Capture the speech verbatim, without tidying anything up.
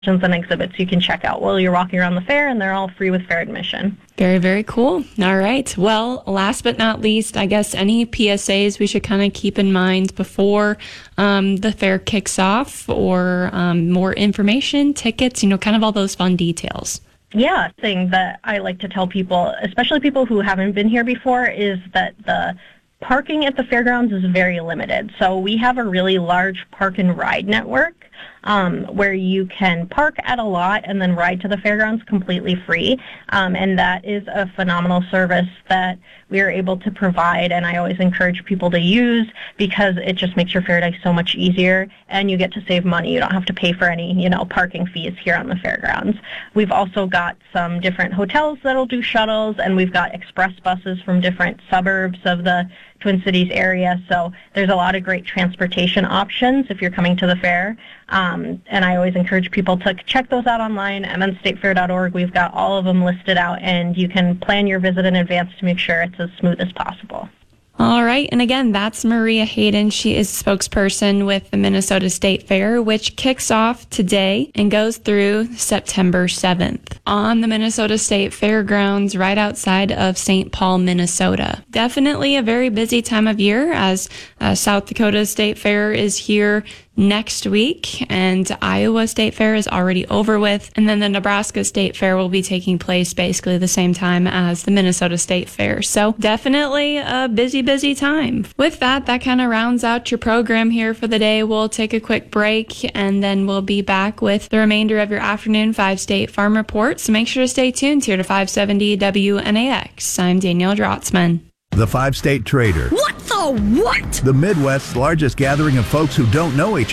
and exhibits you can check out while you're walking around the fair, and they're all free with fair admission. Very, very cool. All right. Well, last but not least, I guess any P S As we should kind of keep in mind before um, the fair kicks off, or um, more information, tickets, you know, kind of all those fun details. Yeah, thing that I like to tell people, especially people who haven't been here before, is that the parking at the fairgrounds is very limited. So we have a really large park and ride network um, where you can park at a lot and then ride to the fairgrounds completely free. Um, and that is a phenomenal service that we are able to provide, and I always encourage people to use, because it just makes your fair day so much easier, and you get to save money. You don't have to pay for any, you know, parking fees here on the fairgrounds. We've also got some different hotels that'll do shuttles, and we've got express buses from different suburbs of the Twin Cities area. So there's a lot of great transportation options if you're coming to the fair. Um, and I always encourage people to check those out online, m n state fair dot org. We've got all of them listed out, and you can plan your visit in advance to make sure it's as smooth as possible. All right. And again, that's Maria Hayden. She is spokesperson with the Minnesota State Fair, which kicks off today and goes through September seventh on the Minnesota State Fairgrounds right outside of Saint Paul, Minnesota. Definitely a very busy time of year, as uh, South Dakota State Fair is here next week, and Iowa State Fair is already over with, and then the Nebraska State Fair will be taking place basically the same time as the Minnesota State Fair. So definitely a busy, busy time. With that, that kind of rounds out your program here for the day. We'll take a quick break, and then we'll be back with the remainder of your afternoon five State Farm Report. So make sure to stay tuned here to five seventy W N A X. I'm Danielle Drotzman. The Five State Trader. What the what? The Midwest's largest gathering of folks who don't know each